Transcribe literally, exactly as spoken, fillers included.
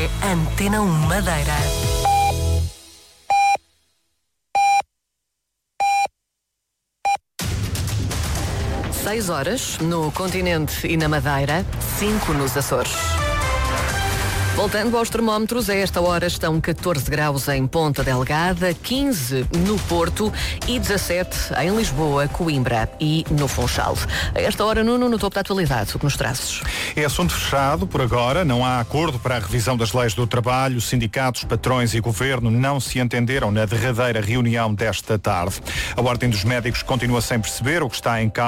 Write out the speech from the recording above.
Antena um Madeira. Seis horas no continente e na Madeira, cinco nos Açores. Voltando aos termómetros, a esta hora estão catorze graus em Ponta Delgada, quinze no Porto e dezassete em Lisboa, Coimbra e no Funchal. A esta hora, Nuno, no topo da atualidade, o que nos trazes? É assunto fechado por agora, não há acordo para a revisão das leis do trabalho. Sindicatos, patrões e governo não se entenderam na derradeira reunião desta tarde. A Ordem dos Médicos continua sem perceber o que está em causa.